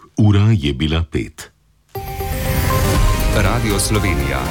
Ura je bila 5. Radio Slovenija.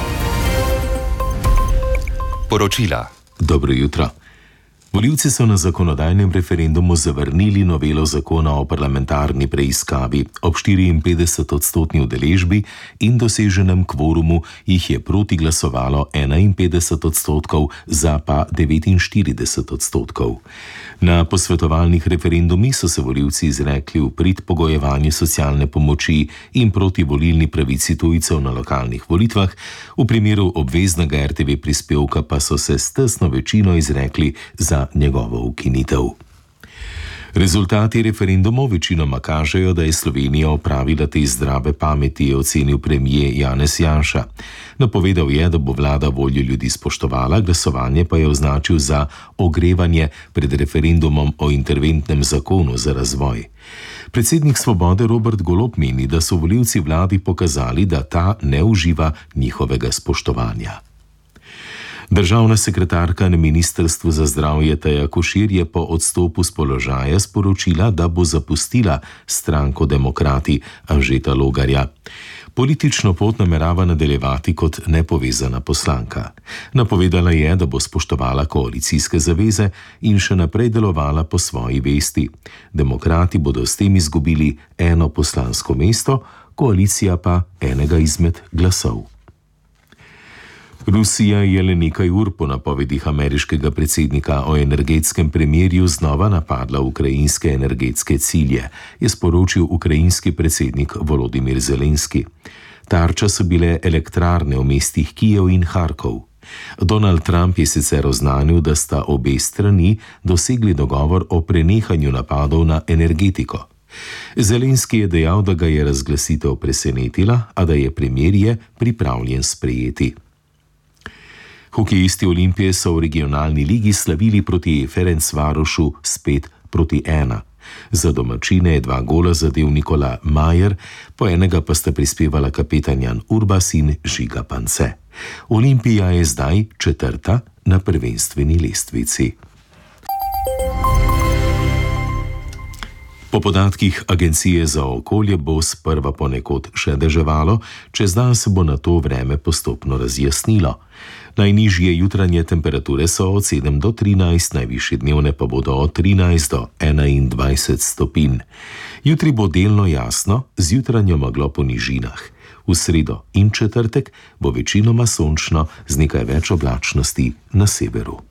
Poročila. Dobro jutro. Volivci so na zakonodajnem referendumu zavrnili novelo zakona o parlamentarni preiskavi. Ob 54% udeležbi in doseženem kvorumu jih je proti glasovalo 51%, za pa 49%. Na posvetovalnih referendumih so se volivci izrekli v prid pogojevanju socialne pomoči in proti volilni pravici tujcev na lokalnih volitvah, v primeru obveznega RTV prispevka pa so se s tesno večino izrekli za njegovo ukinitev. Rezultati referendumov večinoma kažejo, da je Slovenija opravila te zdrave pameti, je ocenil premier Janez Janša. Napovedal je, da bo vlada voljo ljudi spoštovala, glasovanje pa je označil za ogrevanje pred referendumom o interventnem zakonu za razvoj. Predsednik Svobode Robert Golob meni, da so volivci vladi pokazali, da ta ne uživa njihovega spoštovanja. Državna sekretarka na Ministrstvu za zdravje Taja Košir je po odstopu s položaja sporočila, da bo zapustila stranko Demokrati Anžeta Logarja. Politično pot namerava nadaljevati kot nepovezana poslanka. Napovedala je, da bo spoštovala koalicijske zaveze in še naprej delovala po svoji vesti. Demokrati bodo s tem izgubili eno poslansko mesto, koalicija pa enega izmed glasov. Rusija je le nekaj ur po napovedih ameriškega predsednika o energetskem premirju znova napadla ukrajinske energetske cilje, je sporočil ukrajinski predsednik Volodimir Zelenski. Tarča so bile elektrarne v mestih Kijev in Harkov. Donald Trump je sicer oznanil, da sta obe strani dosegli dogovor o prenehanju napadov na energetiko. Zelenski je dejal, da ga je razglasitev presenetila, a da je premirje pripravljen sprejeti. Hokejisti Olimpije so v regionalni ligi slavili proti Ferencvarošu s 5-1. Za domačine je 2 gola zadel Nikola Majer, po enega pa sta prispevala kapetan Jan Urbas in Žiga Pance. Olimpija je zdaj 4. na prvenstveni lestvici. Po podatkih Agencije za okolje bo sprva ponekod še deževalo, čez dan se bo nato vreme postopno razjasnilo. Najnižje jutranje temperature so od 7 do 13, najvišje dnevne pa bodo od 13 do 21 stopinj. Jutri bo delno jasno, z jutranjo meglo po nižinah. V sredo in četrtek bo večinoma sončno z nekaj več oblačnosti na severu.